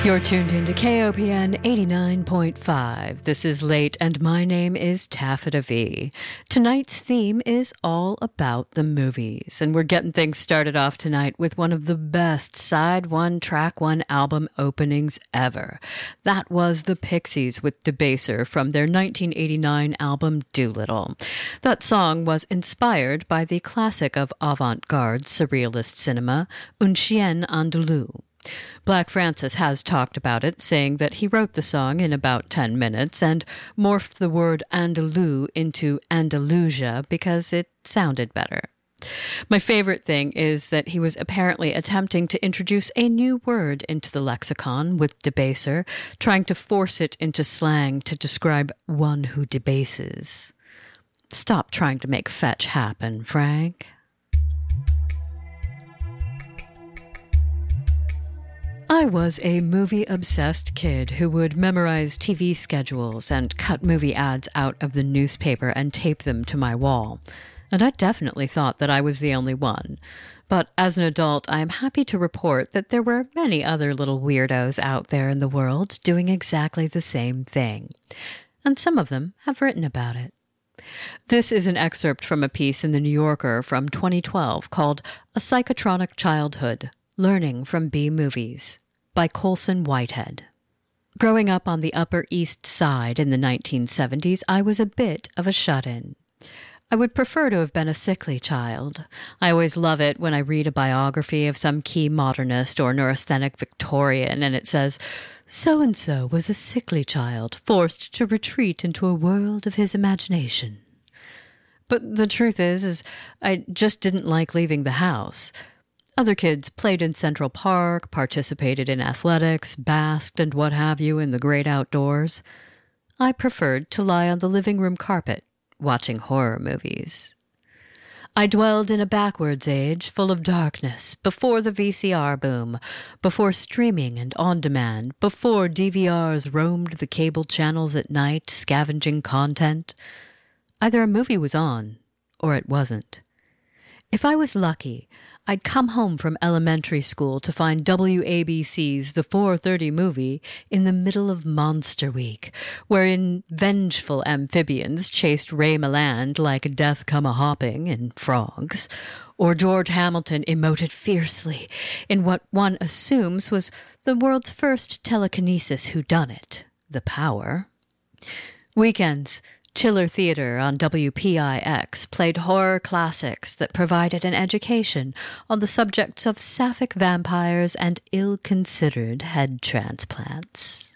You're tuned into KOPN 89.5. This is Late, and my name is Taffeta V. Tonight's theme is all about the movies, and we're getting things started off tonight with one of the best side one, track one album openings ever. That was the Pixies with Debaser from their 1989 album Doolittle. That song was inspired by the classic of avant-garde surrealist cinema, Un Chien Andalou. Black Francis has talked about it, saying that he wrote the song in about 10 minutes and morphed the word Andalou into Andalusia because it sounded better. My favorite thing is that he was apparently attempting to introduce a new word into the lexicon with debaser, trying to force it into slang to describe one who debases. Stop trying to make fetch happen, Frank. I was a movie-obsessed kid who would memorize TV schedules and cut movie ads out of the newspaper and tape them to my wall. And I definitely thought that I was the only one. But as an adult, I am happy to report that there were many other little weirdos out there in the world doing exactly the same thing. And some of them have written about it. This is an excerpt from a piece in The New Yorker from 2012 called A Psychotronic Childhood, Learning from B-Movies by Colson Whitehead. Growing up on the Upper East Side in the 1970s, I was a bit of a shut-in. I would prefer to have been a sickly child. I always love it when I read a biography of some key modernist or neurasthenic Victorian and it says, "So-and-so was a sickly child, forced to retreat into a world of his imagination." But the truth is I just didn't like leaving the house. Other kids played in Central Park, participated in athletics, basked and what have you in the great outdoors. I preferred to lie on the living room carpet, watching horror movies. I dwelled in a backwards age full of darkness, before the VCR boom, before streaming and on-demand, before DVRs roamed the cable channels at night, scavenging content. Either a movie was on, or it wasn't. If I was lucky, I'd come home from elementary school to find WABC's The 4:30 movie in the middle of Monster Week, wherein vengeful amphibians chased Ray Milland like death come a-hopping in frogs, or George Hamilton emoted fiercely in what one assumes was the world's first telekinesis whodunit, The Power. Weekends, Chiller Theater on WPIX played horror classics that provided an education on the subjects of sapphic vampires and ill-considered head transplants.